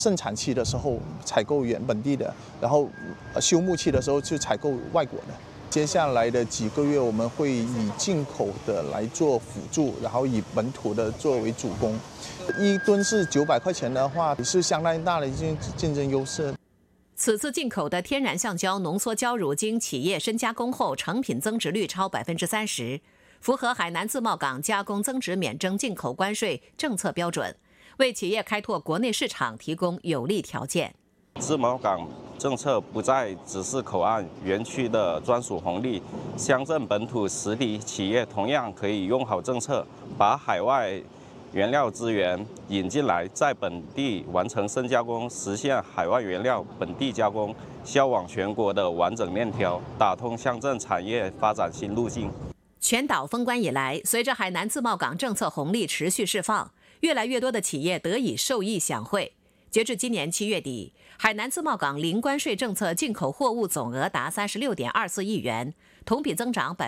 盛产期的时候采购本地的，然后休牧期的时候就采购外国的。接下来的几个月，我们会以进口的来做辅助，然后以本土的作为主攻。1吨是900块钱的话，是相当大的竞争优势。 此次进口的天然橡胶浓缩胶乳经企业深加工后，成品增值率超30%，符合海南自贸港加工增值免征进口关税政策标准，为企业开拓国内市场提供有利条件。 自贸港政策不再只是口岸园区的专属红利，乡镇本土实体企业同样可以用好政策，把海外原料资源引进来，在本地完成深加工，实现海外原料本地加工，销往全国的完整链条，打通乡镇产业发展新路径。 全岛封关以来，随着海南自贸港政策红利持续释放，越来越多的企业得以受益享惠。截至今年7月底，海南自贸港零关税政策进口货物总额达36.24亿元，同比增长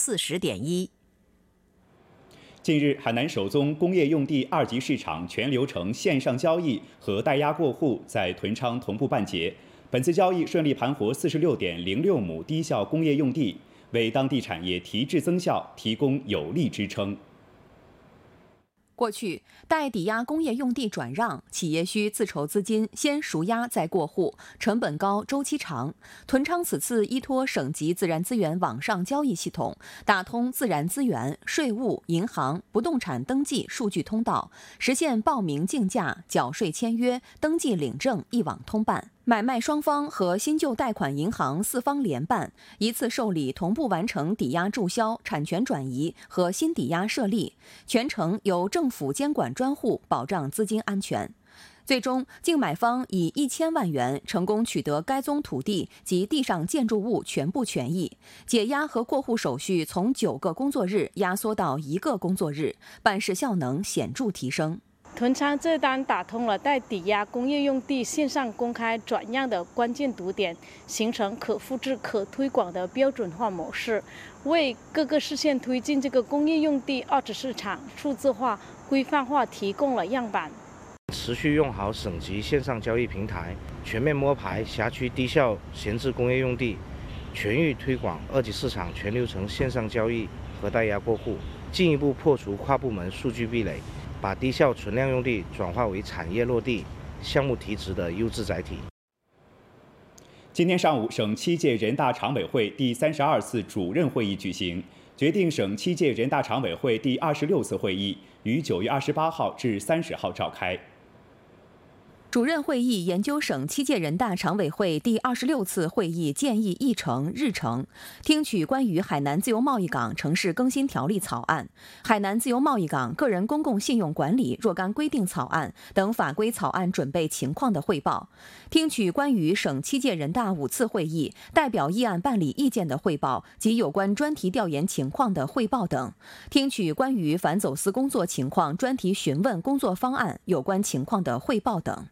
40.1%。 近日，海南首宗工业用地2级市场全流程线上交易和代押过户在屯昌同步办结。本次交易顺利盘活46.06亩低效工业用地，为当地产业提质增效提供有力支撑。 过去，待抵押工业用地转让，企业需自筹资金，先赎押再过户，成本高，周期长。屯昌此次依托省级自然资源网上交易系统，打通自然资源、税务、银行、不动产登记数据通道，实现报名竞价、缴税签约、登记领证一网通办。买卖双方和新旧贷款银行4方联办，一次受理同步完成抵押注销、产权转移和新抵押设立，全程由政府监管专户保障资金安全。最终，竞买方以1000万元成功取得该宗土地及地上建筑物全部权益，解押和过户手续从9个工作日压缩到1个工作日，办事效能显著提升。 屯昌这单打通了待抵押工业用地线上公开转让的关键堵点，形成可复制、可推广的标准化模式，为各个市县推进这个工业用地2级市场数字化、规范化提供了样板。 持续用好省级线上交易平台，全面摸排辖区低效闲置工业用地，全域推广2级市场全流程线上交易和代押过户，进一步破除跨部门数据壁垒，把低效存量用地转化为产业落地、项目提质的优质载体。 今天上午，省7届人大常委会第32次主任会议举行，决定省7届人大常委会第26次会议于9月28号至30号召开。 主任会议研究省7届人大常委会第26次会议建议议程日程，听取关于海南自由贸易港城市更新条例草案、海南自由贸易港个人公共信用管理若干规定草案等法规草案准备情况的汇报，听取关于省7届人大5次会议代表议案办理意见的汇报及有关专题调研情况的汇报等，听取关于反走私工作情况专题询问工作方案有关情况的汇报等。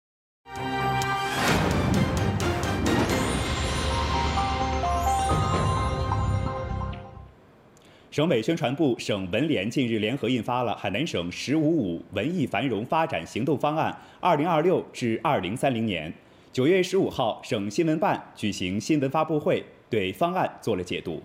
省委宣传部、省文联近日联合印发了海南省“15·5”文艺繁荣发展行动方案（2026至2030年）。9月15号，省新闻办举行新闻发布会，对方案做了解读。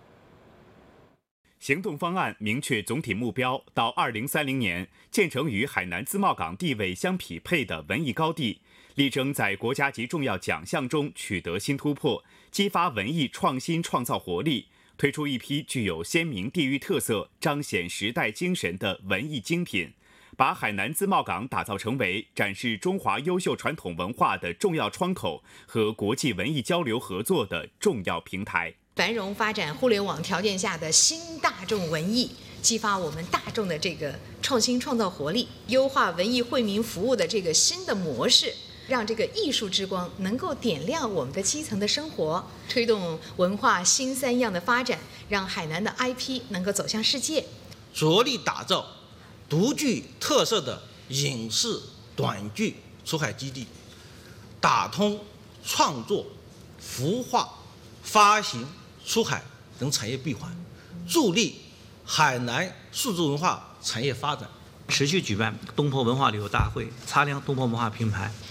行动方案明确总体目标，到2030年建成与海南自贸港地位相匹配的文艺高地，力争在国家级重要奖项中取得新突破，激发文艺创新创造活力。推出一批具有鲜明地域特色、彰显时代精神的文艺精品，把海南自贸港打造成为展示中华优秀传统文化的重要窗口和国际文艺交流合作的重要平台。 繁荣发展互联网条件下的新大众文艺，激发我们大众的这个创新创造活力，优化文艺惠民服务的这个新的模式，让这个艺术之光能够点亮我们的基层的生活，推动文化新3样的发展，让海南的 IP 能够走向世界。 着力打造独具特色的影视短剧出海基地，打通创作、孵化、发行、出海等产业闭环，助力海南数字文化产业发展。 持续举办东坡文化旅游大会，擦亮东坡文化品牌，